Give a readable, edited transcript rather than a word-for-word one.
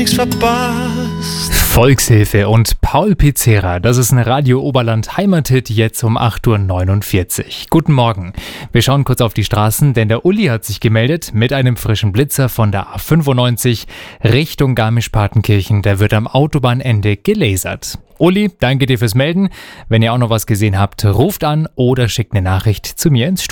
nichts verpasst. Volkshilfe und Paul Pizzera, das ist ein Radio Oberland Heimathit, jetzt um 8.49 Uhr. Guten Morgen. Wir schauen kurz auf die Straßen, denn der Uli hat sich gemeldet mit einem frischen Blitzer von der A95 Richtung Garmisch-Partenkirchen. Der wird am Autobahnende gelasert. Uli, danke dir fürs Melden. Wenn ihr auch noch was gesehen habt, ruft an oder schickt eine Nachricht zu mir ins Studio.